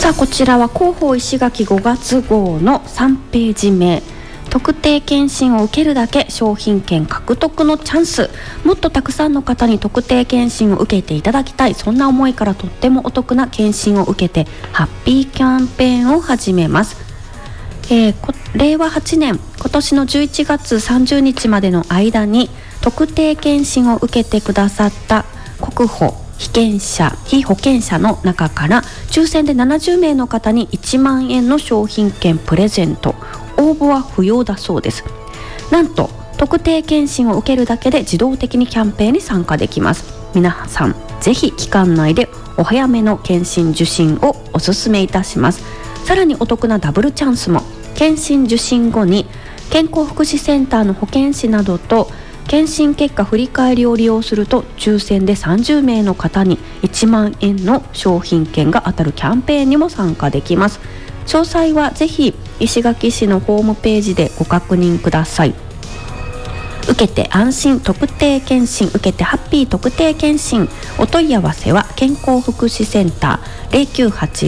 さあこちらは広報石垣5月号の3ページ目、特定健診を受けるだけ商品券獲得のチャンス。もっとたくさんの方に特定健診を受けていただきたい、そんな思いからとってもお得な健診を受けてハッピーキャンペーンを始めます。令和8年今年の11月30日までの間に特定健診を受けてくださった国保被保険者の中から抽選で70名の方に1万円の商品券プレゼント。応募は不要だそうです。なんと特定健診を受けるだけで自動的にキャンペーンに参加できます。皆さんぜひ期間内でお早めの健診受診をお勧めいたします。さらにお得なダブルチャンスも。健診受診後に健康福祉センターの保健師などと健診結果振り返りを利用すると抽選で30名の方に1万円の商品券が当たるキャンペーンにも参加できます。詳細はぜひ石垣市のホームページでご確認ください。受けて安心特定健診、受けてハッピー特定健診。お問い合わせは健康福祉センター